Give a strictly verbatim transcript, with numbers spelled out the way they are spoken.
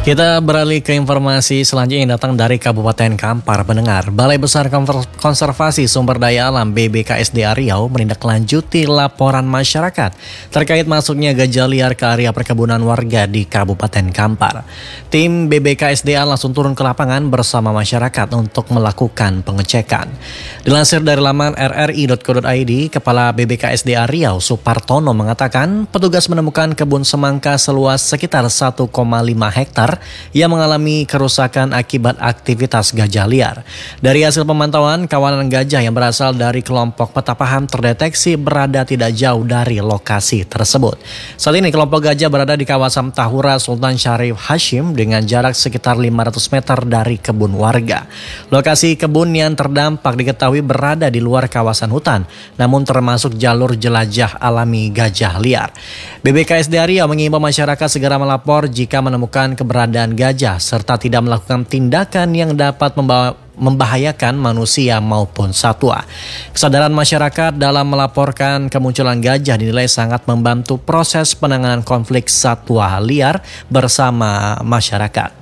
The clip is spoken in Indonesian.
Kita beralih ke informasi selanjutnya yang datang dari Kabupaten Kampar. Pendengar, Balai Besar Konservasi Sumber Daya Alam B B K S D A Riau menindaklanjuti laporan masyarakat terkait masuknya gajah liar ke area perkebunan warga di Kabupaten Kampar. Tim B B K S D A langsung turun ke lapangan bersama masyarakat untuk melakukan pengecekan. Dilansir dari laman r r i dot co dot i d, Kepala B B K S D A Riau Supartono mengatakan petugas menemukan kebun semangka seluas sekitar satu koma lima hektar yang mengalami kerusakan akibat aktivitas gajah liar. Dari hasil pemantauan, kawanan gajah yang berasal dari kelompok Petapaham terdeteksi berada tidak jauh dari lokasi tersebut. Saat ini kelompok gajah berada di kawasan Tahura Sultan Syarif Hashim dengan jarak sekitar lima ratus meter dari kebun warga. Lokasi kebun yang terdampak diketahui berada di luar kawasan hutan, namun termasuk jalur jelajah alami gajah liar. B B K S D A Riau mengimbau masyarakat segera melapor jika menemukan keberadaan gajah serta tidak melakukan tindakan yang dapat membawa membahayakan manusia maupun satwa. Kesadaran masyarakat dalam melaporkan kemunculan gajah dinilai sangat membantu proses penanganan konflik satwa liar bersama masyarakat.